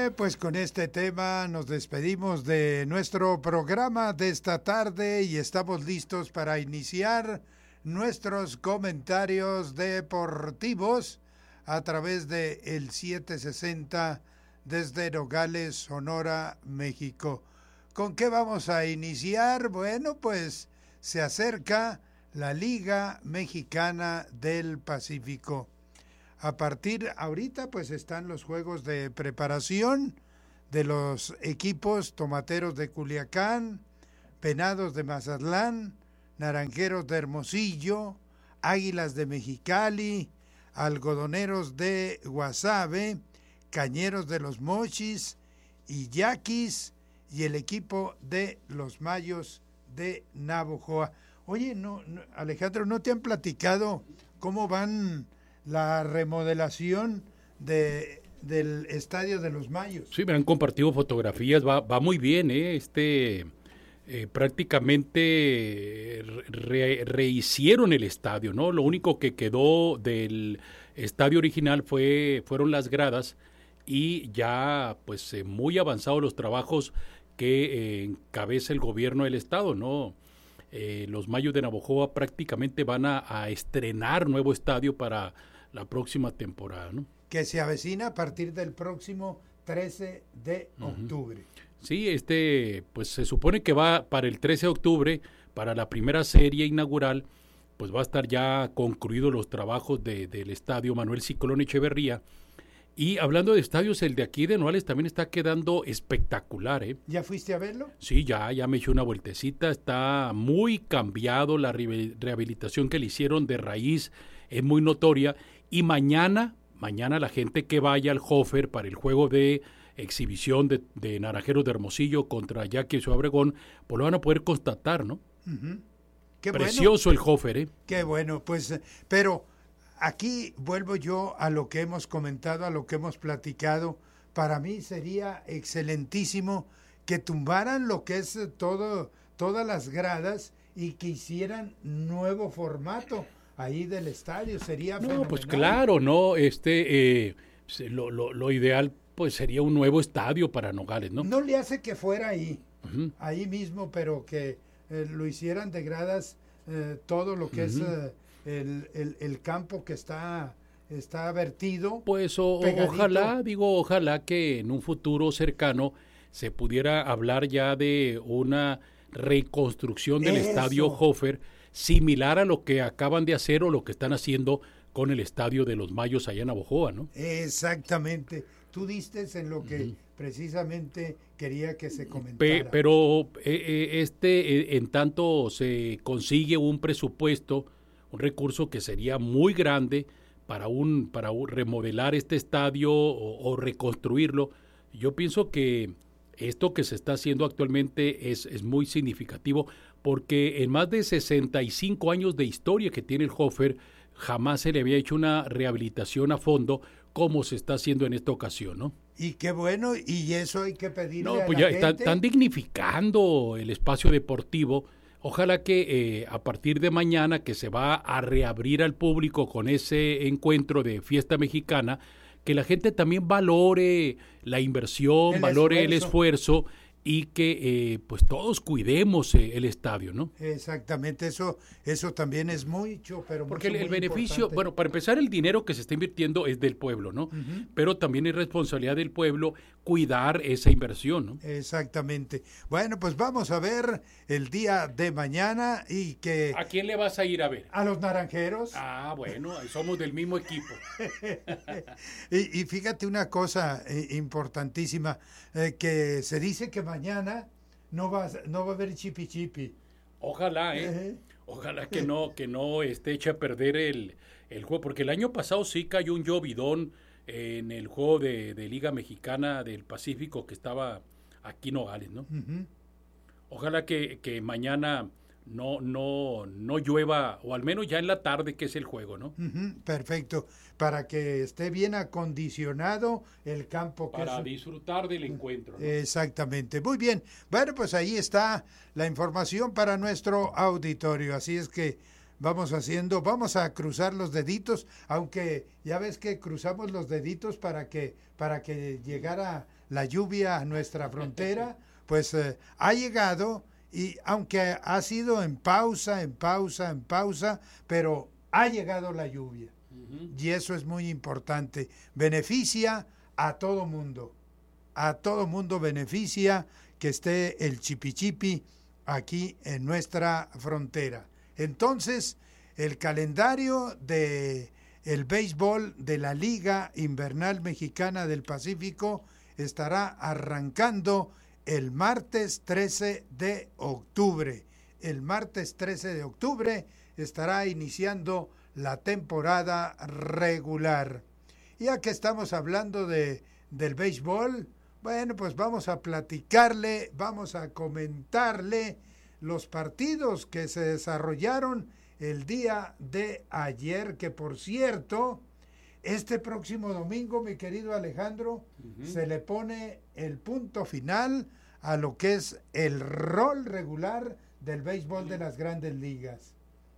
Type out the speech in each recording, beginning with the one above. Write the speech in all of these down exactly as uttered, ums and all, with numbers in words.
Eh, pues con este tema nos despedimos de nuestro programa de esta tarde y estamos listos para iniciar nuestros comentarios deportivos a través de el setecientos sesenta desde Nogales, Sonora, México. ¿Con qué vamos a iniciar? Bueno, pues se acerca la Liga Mexicana del Pacífico. A partir ahorita pues están los juegos de preparación de los equipos Tomateros de Culiacán, Venados de Mazatlán, Naranjeros de Hermosillo, Águilas de Mexicali, Algodoneros de Guasave, Cañeros de los Mochis y Yaquis y el equipo de los Mayos de Navojoa. Oye, no, no, Alejandro, ¿no te han platicado cómo van la remodelación de, del Estadio de los Mayos? Sí, me han compartido fotografías, va, va muy bien, ¿eh? Este, eh, prácticamente re, rehicieron el estadio, ¿no? Lo único que quedó del estadio original fue, fueron las gradas y ya, pues, eh, muy avanzados los trabajos que eh, encabeza el gobierno del estado, ¿no? Eh, los Mayos de Navojoa prácticamente van a, a estrenar nuevo estadio para la próxima temporada, ¿no? Que se avecina a partir del próximo trece de octubre. Uh-huh. Sí, este, pues se supone que va para el trece de octubre, para la primera serie inaugural, pues va a estar ya concluidos los trabajos de, del estadio Manuel Ciclón Echeverría. Y hablando de estadios, el de aquí de Nogales también está quedando espectacular, ¿eh? ¿Ya fuiste a verlo? Sí, ya, ya me eché una vueltecita, está muy cambiado, la re- rehabilitación que le hicieron de raíz es muy notoria. Y mañana, mañana la gente que vaya al Hofer para el juego de exhibición de, de Naranjeros de Hermosillo contra Yaquis o Obregón, pues lo van a poder constatar, ¿no? Uh-huh. Qué Precioso bueno. El Hofer, ¿eh? Qué bueno, pues, pero aquí vuelvo yo a lo que hemos comentado, a lo que hemos platicado. Para mí sería excelentísimo que tumbaran lo que es todo, todas las gradas y que hicieran nuevo formato ahí del estadio. Sería No, fenomenal. pues claro, no, este, eh, lo, lo, lo ideal pues sería un nuevo estadio para Nogales, ¿no? No le hace que fuera ahí, Uh-huh. ahí mismo, pero que eh, lo hicieran de gradas, eh, todo lo que uh-huh. es eh, el, el, el campo que está, está vertido. Pues o, ojalá, digo, ojalá que en un futuro cercano se pudiera hablar ya de una reconstrucción del Eso. Estadio Hofer, similar a lo que acaban de hacer o lo que están haciendo con el Estadio de los Mayos allá en Navojoa, ¿no? Exactamente. Tú diste en lo que uh-huh. precisamente quería que se comentara. Pe- pero eh, este, eh, en tanto se consigue un presupuesto, un recurso que sería muy grande para un para un, remodelar este estadio o, o reconstruirlo, yo pienso que esto que se está haciendo actualmente es, es muy significativo, porque en más de sesenta y cinco años de historia que tiene el Hofer, jamás se le había hecho una rehabilitación a fondo como se está haciendo en esta ocasión, ¿no? Y qué bueno, y eso hay que pedirle no, a pues la ya gente. Están, están dignificando el espacio deportivo. Ojalá que eh, a partir de mañana, que se va a reabrir al público con ese encuentro de fiesta mexicana, que la gente también valore la inversión, el valore esfuerzo. el esfuerzo y que eh, pues todos cuidemos eh, el estadio, ¿no? Exactamente, eso eso también es mucho, pero porque mucho, el, el muy beneficio, importante. bueno, para empezar, el dinero que se está invirtiendo es del pueblo, ¿no? Uh-huh. Pero también es responsabilidad del pueblo cuidar esa inversión, ¿no? Exactamente. Bueno, pues vamos a ver el día de mañana y que... ¿A quién le vas a ir a ver? A los Naranjeros. Ah, bueno, somos del mismo equipo. y, y fíjate una cosa eh, importantísima, eh, que se dice que mañana no va, no va a haber chipi chipi. Ojalá, ¿eh? Uh-huh. Ojalá que no, que no esté eche a perder el, el juego, porque el año pasado sí cayó un llovidón en el juego de, de Liga Mexicana del Pacífico que estaba aquí en Nogales, ¿no? Uh-huh. Ojalá que, que mañana no, no, no llueva, o al menos ya en la tarde, que es el juego, ¿no? Uh-huh. Perfecto, para que esté bien acondicionado el campo. Que para es... disfrutar del encuentro, ¿no? Exactamente, muy bien. Bueno, pues ahí está la información para nuestro auditorio, así es que vamos haciendo, vamos a cruzar los deditos, aunque ya ves que cruzamos los deditos para que, para que llegara la lluvia a nuestra frontera, pues eh, ha llegado y aunque ha sido en pausa, en pausa, en pausa, pero ha llegado la lluvia. Uh-huh. Y eso es muy importante. Beneficia a todo mundo. A todo mundo beneficia que esté el chipichipi aquí en nuestra frontera. Entonces, el calendario de el béisbol de la Liga Invernal Mexicana del Pacífico estará arrancando el martes trece de octubre. El martes trece de octubre estará iniciando la temporada regular. Ya que estamos hablando de, del béisbol, bueno, pues vamos a platicarle, vamos a comentarle los partidos que se desarrollaron el día de ayer, que por cierto, este próximo domingo, mi querido Alejandro, uh-huh. se le pone el punto final a lo que es el rol regular del béisbol uh-huh. de las grandes ligas.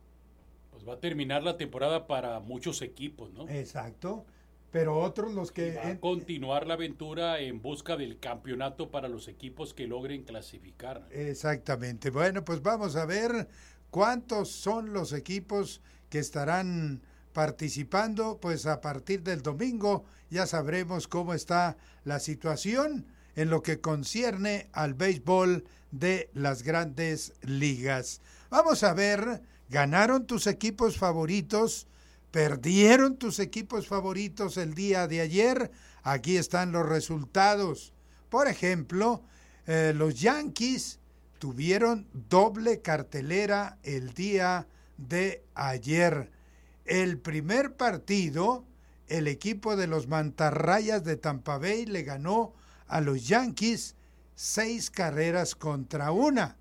Pues va a terminar la temporada para muchos equipos, ¿no? Exacto. Pero otros los que... Y va a continuar la aventura en busca del campeonato para los equipos que logren clasificar. Exactamente. Bueno, pues vamos a ver cuántos son los equipos que estarán participando. Pues a partir del domingo ya sabremos cómo está la situación en lo que concierne al béisbol de las grandes ligas. Vamos a ver, ¿ganaron tus equipos favoritos? ¿Perdieron tus equipos favoritos el día de ayer? Aquí están los resultados. Por ejemplo, eh, los Yankees tuvieron doble cartelera el día de ayer. El primer partido, el equipo de los Mantarrayas de Tampa Bay le ganó a los Yankees seis carreras contra una.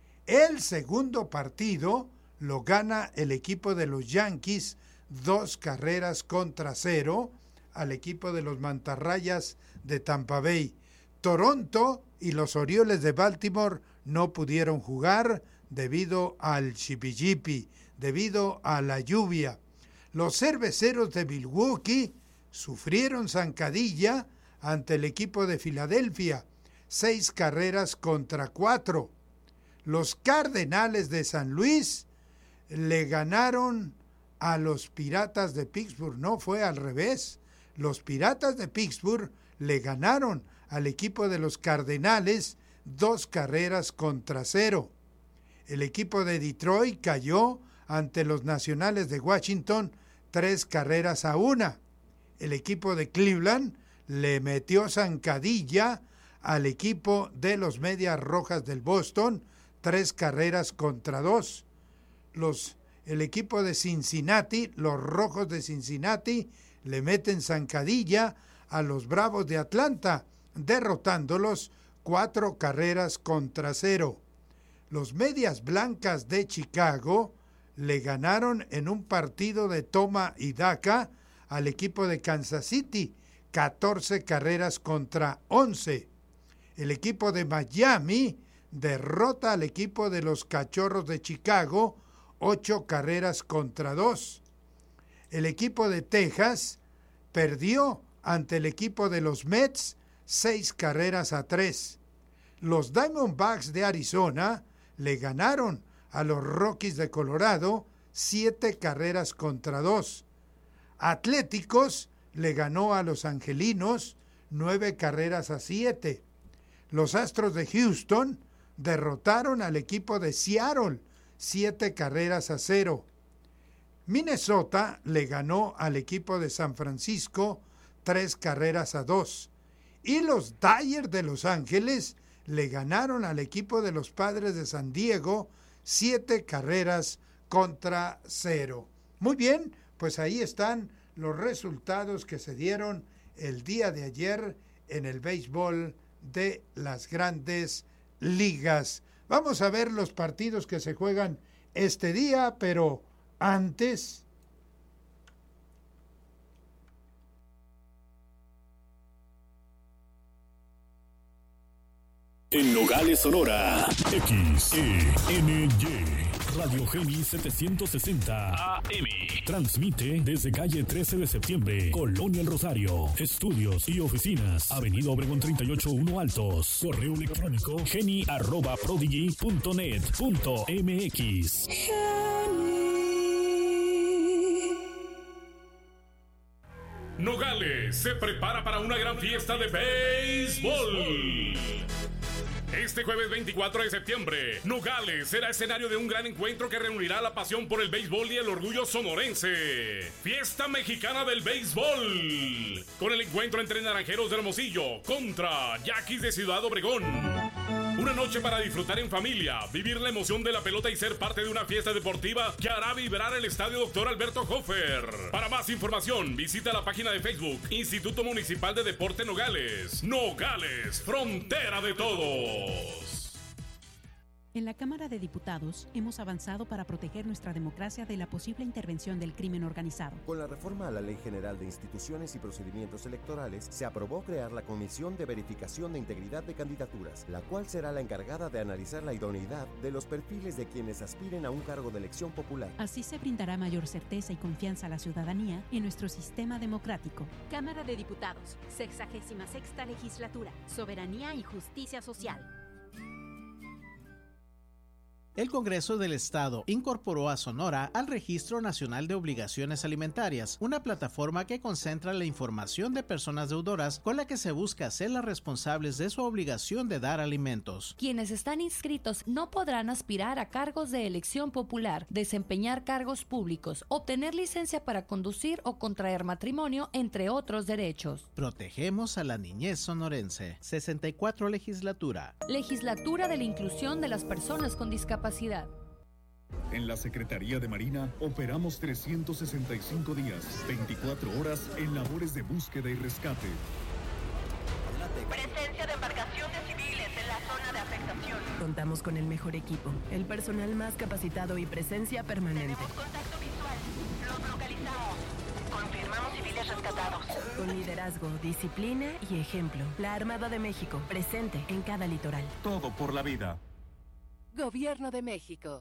El segundo partido lo gana el equipo de los Yankees dos carreras contra cero al equipo de los Mantarrayas de Tampa Bay. Toronto y los Orioles de Baltimore no pudieron jugar debido al chipichipi, debido a la lluvia. Los Cerveceros de Milwaukee sufrieron zancadilla ante el equipo de Filadelfia, seis carreras contra cuatro. Los Cardenales de San Luis le ganaron a los Piratas de Pittsburgh. No, fue al revés. Los Piratas de Pittsburgh le ganaron al equipo de los Cardenales dos carreras contra cero. El equipo de Detroit cayó ante los Nacionales de Washington tres carreras a una. El equipo de Cleveland le metió zancadilla al equipo de los Medias Rojas del Boston tres carreras contra dos. Los El equipo de Cincinnati, los Rojos de Cincinnati, le meten zancadilla a los Bravos de Atlanta, derrotándolos cuatro carreras contra cero. Los Medias Blancas de Chicago le ganaron en un partido de toma y daca al equipo de Kansas City, catorce carreras contra once. El equipo de Miami derrota al equipo de los Cachorros de Chicago, ocho carreras contra dos. El equipo de Texas perdió ante el equipo de los Mets seis carreras a tres. Los Diamondbacks de Arizona le ganaron a los Rockies de Colorado siete carreras contra dos. Atléticos le ganó a los Angelinos nueve carreras a siete. Los Astros de Houston derrotaron al equipo de Seattle siete carreras a cero. Minnesota le ganó al equipo de San Francisco tres carreras a dos. Y los Dodgers de Los Ángeles le ganaron al equipo de los Padres de San Diego siete carreras contra cero. Muy bien, pues ahí están los resultados que se dieron el día de ayer en el béisbol de las grandes ligas. Vamos a ver los partidos que se juegan este día, pero antes... En Nogales, Sonora. X E N Y. Radio Geni setecientos sesenta A M. Transmite desde calle trece de septiembre, Colonia El Rosario. Estudios y oficinas. Avenida Obregón treinta y ocho uno Altos. Correo electrónico geni arroba prodigy punto net punto m x. Nogales se prepara para una gran fiesta de béisbol. Este jueves veinticuatro de septiembre, Nogales será escenario de un gran encuentro que reunirá la pasión por el béisbol y el orgullo sonorense. Fiesta Mexicana del Béisbol, con el encuentro entre Naranjeros de Hermosillo contra Yaquis de Ciudad Obregón. Una noche para disfrutar en familia, vivir la emoción de la pelota y ser parte de una fiesta deportiva que hará vibrar el Estadio Doctor Alberto Hofer. Para más información, visita la página de Facebook Instituto Municipal de Deporte Nogales. Nogales, frontera de todos. En la Cámara de Diputados hemos avanzado para proteger nuestra democracia de la posible intervención del crimen organizado. Con la reforma a la Ley General de Instituciones y Procedimientos Electorales, se aprobó crear la Comisión de Verificación de Integridad de Candidaturas, la cual será la encargada de analizar la idoneidad de los perfiles de quienes aspiren a un cargo de elección popular. Así se brindará mayor certeza y confianza a la ciudadanía en nuestro sistema democrático. Cámara de Diputados, sexagésima sexta legislatura, soberanía y justicia social. El Congreso del Estado incorporó a Sonora al Registro Nacional de Obligaciones Alimentarias, una plataforma que concentra la información de personas deudoras con la que se busca hacerlas responsables de su obligación de dar alimentos. Quienes están inscritos no podrán aspirar a cargos de elección popular, desempeñar cargos públicos, obtener licencia para conducir o contraer matrimonio, entre otros derechos. Protegemos a la niñez sonorense. sesenta y cuatro Legislatura. Legislatura de la Inclusión de las Personas con Discapacidad. En la Secretaría de Marina operamos trescientos sesenta y cinco días, veinticuatro horas en labores de búsqueda y rescate. Presencia de embarcaciones civiles en la zona de afectación. Contamos con el mejor equipo, el personal más capacitado y presencia permanente. Tenemos contacto visual. Los localizamos. Confirmamos civiles rescatados. Con liderazgo, disciplina y ejemplo. La Armada de México, presente en cada litoral. Todo por la vida. Gobierno de México.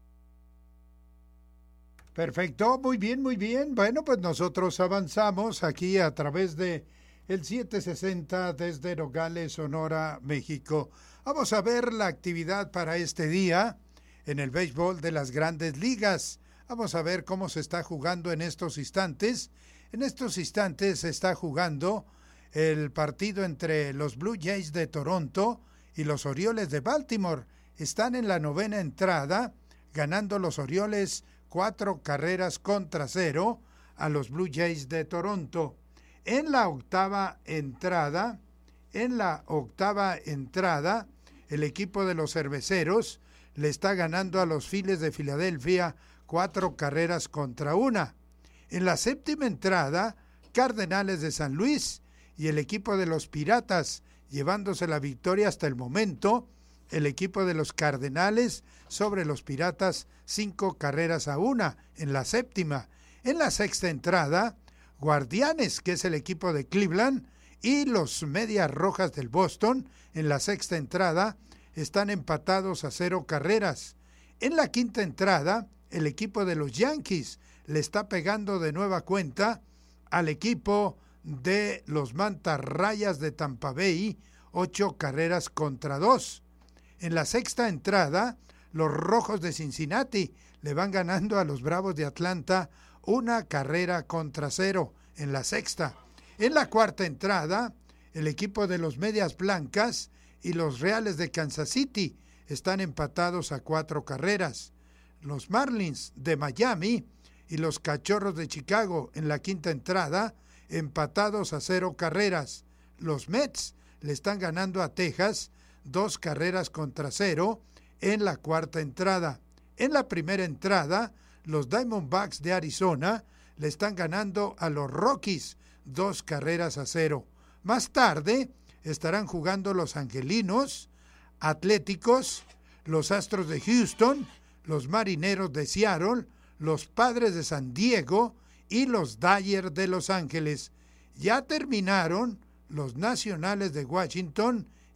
Perfecto, muy bien, muy bien. Bueno, pues nosotros avanzamos aquí a través de el setecientos sesenta desde Nogales, Sonora, México. Vamos a ver la actividad para este día en el béisbol de las Grandes Ligas. Vamos a ver cómo se está jugando en estos instantes. En estos instantes se está jugando el partido entre los Blue Jays de Toronto y los Orioles de Baltimore. Están en la novena entrada, ganando los Orioles cuatro carreras contra cero a los Blue Jays de Toronto. En la octava entrada, en la octava entrada, el equipo de los Cerveceros le está ganando a los Phillies de Filadelfia cuatro carreras contra una. En la séptima entrada, Cardenales de San Luis y el equipo de los Piratas, llevándose la victoria hasta el momento, el equipo de los Cardenales sobre los Piratas, cinco carreras a una en la séptima. En la sexta entrada, Guardianes, que es el equipo de Cleveland, y los Medias Rojas del Boston, en la sexta entrada, están empatados a cero carreras. En la quinta entrada, el equipo de los Yankees le está pegando de nueva cuenta al equipo de los Mantarrayas de Tampa Bay, ocho carreras contra dos. En la sexta entrada, los Rojos de Cincinnati le van ganando a los Bravos de Atlanta una carrera contra cero en la sexta. En la cuarta entrada, el equipo de los Medias Blancas y los Reales de Kansas City están empatados a cuatro carreras. Los Marlins de Miami y los Cachorros de Chicago en la quinta entrada, empatados a cero carreras. Los Mets le están ganando a Texas dos carreras contra cero en la cuarta entrada. En la primera entrada, los Diamondbacks de Arizona le están ganando a los Rockies dos carreras a cero. Más tarde estarán jugando los Angelinos, Atléticos, los Astros de Houston, los Marineros de Seattle, los Padres de San Diego y los Dodgers de Los Ángeles. Ya terminaron los Nacionales de Washington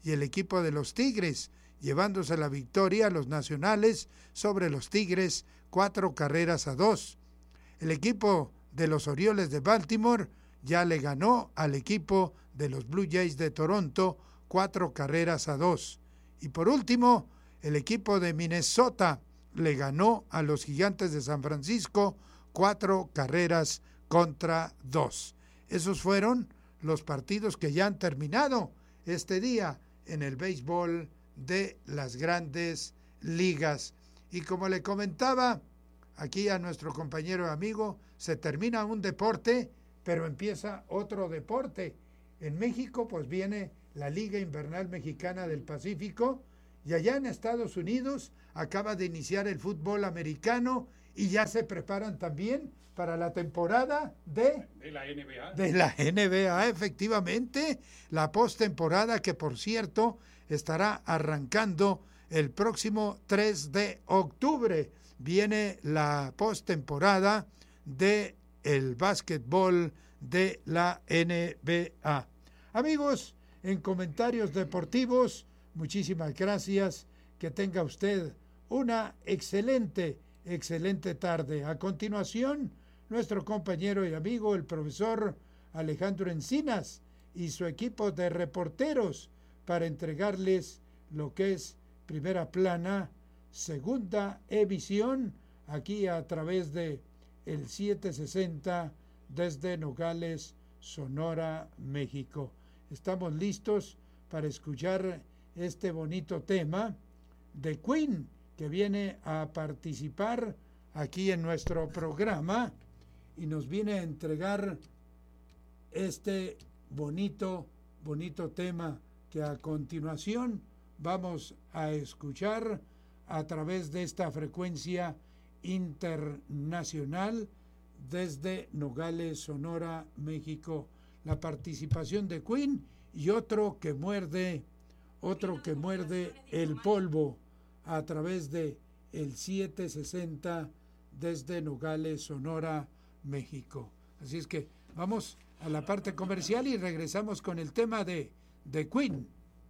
y el equipo de los Tigres, llevándose la victoria a los Nacionales sobre los Tigres cuatro carreras a dos. El equipo de los Orioles de Baltimore ya le ganó al equipo de los Blue Jays de Toronto cuatro carreras a dos. Y por último, el equipo de Minnesota le ganó a los Gigantes de San Francisco cuatro carreras contra dos. Esos fueron los partidos que ya han terminado este día en el béisbol de las Grandes Ligas. Y como le comentaba aquí a nuestro compañero y amigo, se termina un deporte, pero empieza otro deporte. En México, pues viene la Liga Invernal Mexicana del Pacífico, y allá en Estados Unidos acaba de iniciar el fútbol americano y ya se preparan también para la temporada de, de la N B A. De la N B A, efectivamente, la postemporada que, por cierto, estará arrancando el próximo tres de octubre. Viene la postemporada de el básquetbol de la N B A. Amigos, en comentarios deportivos, muchísimas gracias. Que tenga usted una excelente, excelente tarde. A continuación, nuestro compañero y amigo, el profesor Alejandro Encinas y su equipo de reporteros para entregarles lo que es Primera Plana, segunda emisión, aquí a través de el setecientos sesenta desde Nogales, Sonora, México. Estamos listos para escuchar este bonito tema de Queen, que viene a participar aquí en nuestro programa y nos viene a entregar este bonito, bonito tema que a continuación vamos a escuchar a través de esta frecuencia internacional desde Nogales, Sonora, México. La participación de Queen y otro que muerde, otro que muerde el polvo a través de el setecientos sesenta desde Nogales, Sonora, México. Así es que vamos a la parte comercial y regresamos con el tema de, de Queen.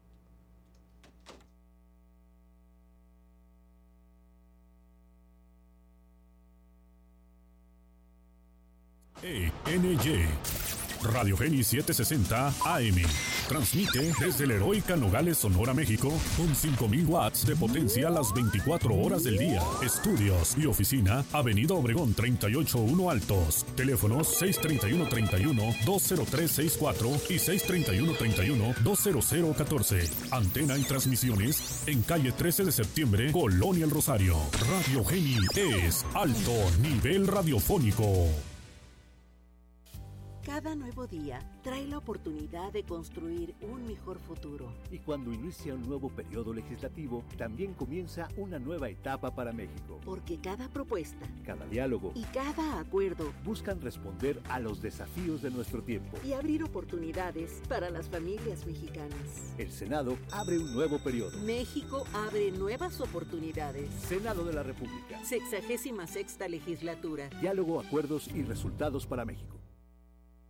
E N Y Radio Geni setecientos sesenta A M. Transmite desde la heroica Nogales, Sonora, México, con cinco mil watts de potencia las veinticuatro horas del día. Estudios y oficina, Avenida Obregón treinta y ocho uno Altos. Teléfonos seis treinta y uno treinta y uno dos cero tres sesenta y cuatro y seis treinta y uno treinta y uno dos cero cero catorce. Antena y transmisiones en calle trece de septiembre, Colonia El Rosario. Radio Geni es alto nivel radiofónico. Cada nuevo día trae la oportunidad de construir un mejor futuro. Y cuando inicia un nuevo periodo legislativo, también comienza una nueva etapa para México. Porque cada propuesta, cada diálogo y cada acuerdo buscan responder a los desafíos de nuestro tiempo y abrir oportunidades para las familias mexicanas. El Senado abre un nuevo periodo. México abre nuevas oportunidades. Senado de la República. Sexagésima sexta legislatura. Diálogo, acuerdos y resultados para México.